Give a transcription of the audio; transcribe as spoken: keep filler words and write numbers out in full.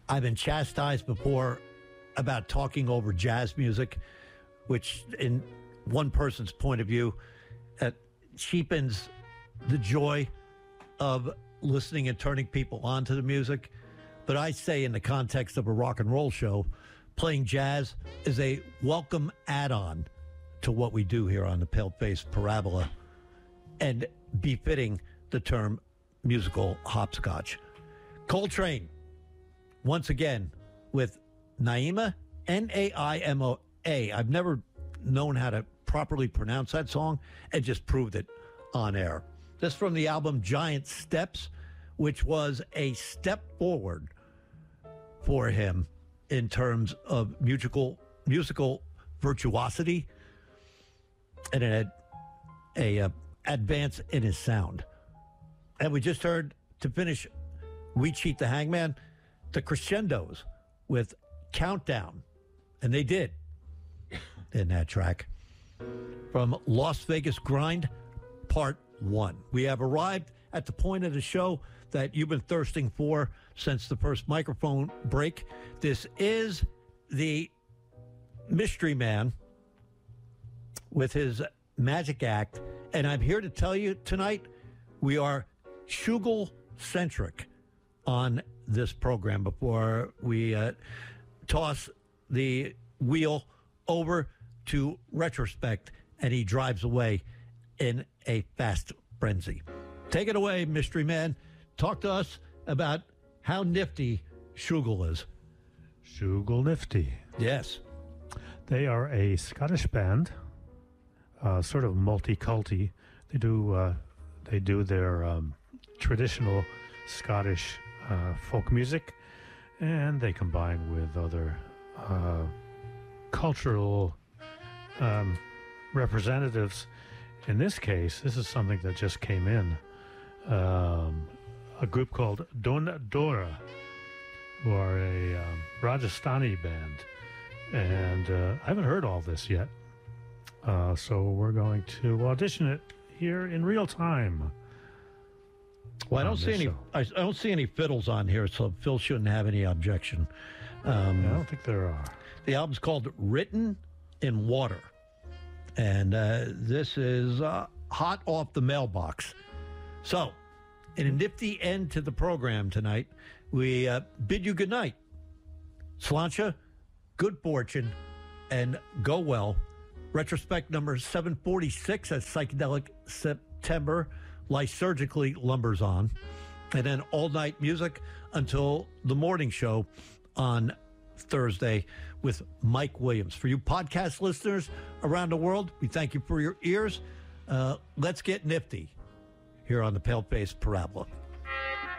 I've been chastised before about talking over jazz music, which in one person's point of view, uh, cheapens the joy of listening and turning people on to the music. But I say in the context of a rock and roll show, playing jazz is a welcome add-on to what we do here on the Pale Face Parabola and befitting the term musical hopscotch. Coltrane, once again, with Naima, N A I M O A. I've never known how to properly pronounce that song and just proved it on air. This from the album Giant Steps, which was a step forward for him in terms of musical musical virtuosity, and it had a uh, advance in his sound. And we just heard, to finish We Cheat the Hangman, the Crescendos with Countdown, and they did in that track. From Las Vegas Grind, Part One. We have arrived at the point of the show that you've been thirsting for since the first microphone break. This is the Mystery Man with his magic act, and I'm here to tell you tonight we are Shugal-centric on this program before we uh, toss the wheel over to retrospect, and he drives away in a fast frenzy. Take it away, Mystery Man. Talk to us about how nifty Shugal is. Shugal Nifty. Yes. They are a Scottish band, uh, sort of multi-culty. They do uh, they do their um, traditional Scottish uh, folk music, and they combine with other uh, cultural um, representatives. In this case, this is something that just came in. Um, a group called Dona Dora, who are a um, Rajasthani band. And uh, I haven't heard all this yet. Uh, so we're going to audition it here in real time. Well, I don't see any. I, I don't see any fiddles on here, so Phil shouldn't have any objection. Um, I don't think there are. The album's called Written in Water, and uh, this is uh, hot off the mailbox. So, in a nifty end to the program tonight, we uh, bid you good night. Sláinte, good fortune, and go well. Retrospect number seven forty-six as Psychedelic September lysergically lumbers on. And then all night music until the morning show on Thursday with Mike Williams. For you podcast listeners around the world, we thank you for your ears. Uh, let's get nifty here on the Pale Face Parabola.